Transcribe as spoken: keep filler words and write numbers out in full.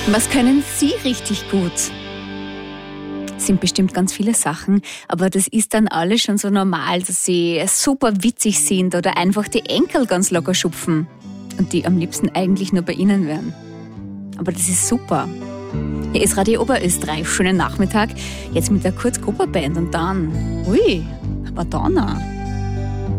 Was können Sie richtig gut? Sind bestimmt ganz viele Sachen, aber das ist dann alles schon so normal, dass Sie super witzig sind oder einfach die Enkel ganz locker schupfen und die am liebsten eigentlich nur bei Ihnen wären. Aber das ist super. Hier ist Radio Oberösterreich, schönen Nachmittag, jetzt mit der Kurt Gruber Band und dann, ui, Madonna.